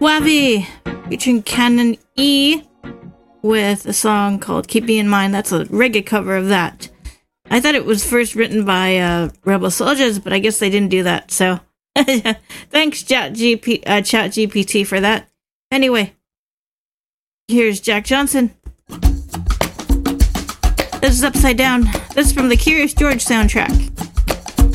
Wavi featuring Canon E with a song called Keep Me in Mind. That's a reggae cover of that. I thought it was first written by Rebel Soldiers, but I guess they didn't do that. So thanks, ChatGPT, for that. Anyway, here's Jack Johnson. This is Upside Down. This is from the Curious George soundtrack.